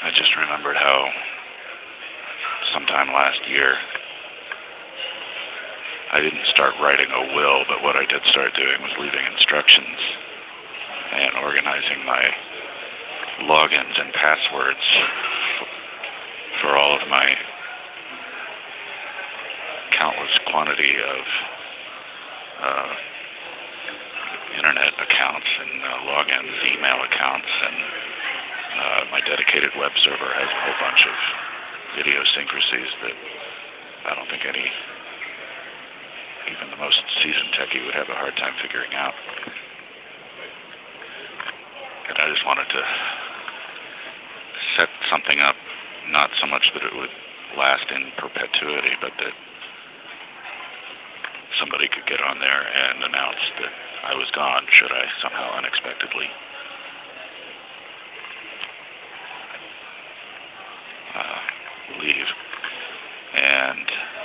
I just remembered how sometime last year I didn't start writing a will, but what I did start doing was leaving instructions and organizing my logins and passwords for all of my countless quantity of internet accounts and logins, email accounts, and my dedicated web server has a whole bunch of idiosyncrasies that I don't think even the most seasoned techie would have a hard time figuring out. And I just wanted to set something up, not so much that it would last in perpetuity, but that somebody could get on there and announce that I was gone should I somehow unexpectedly leave. And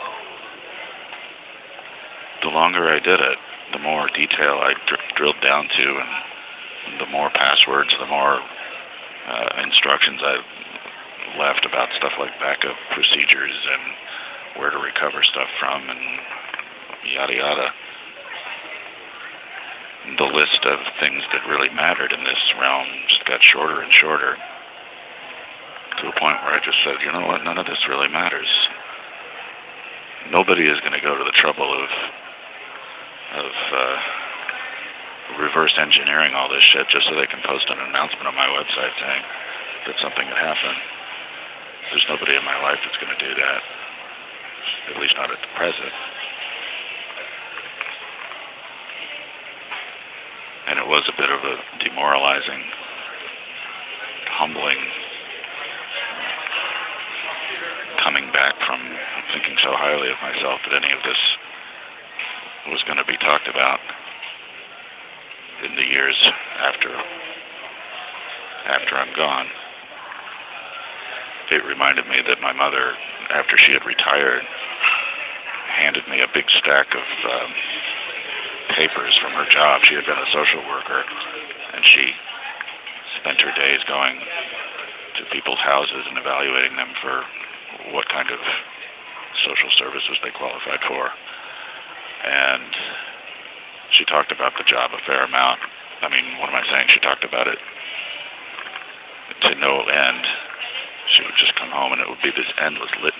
the longer I did it, the more detail I drilled down to, and the more passwords, the more instructions I left about stuff like backup procedures and where to recover stuff from and yada yada. The list of things that really mattered in this realm just got shorter and shorter, to a point where I just said, you know what, none of this really matters. Nobody is going to go to the trouble of reverse engineering all this shit just so they can post an announcement on my website saying that something had happened. There's nobody in my life that's going to do that, at least not at the present. And it was a bit of a demoralizing, humbling coming back from thinking so highly of myself that any of this was going to be talked about in the years after I'm gone. It reminded me that my mother, after she had retired, handed me a big stack of papers from her job. She had been a social worker, and she spent her days going to people's houses and evaluating them for what kind of social services they qualified for. And she talked about the job a fair amount. I mean, what am I saying? She talked about it to no end. She would just come home, and it would be this endless litany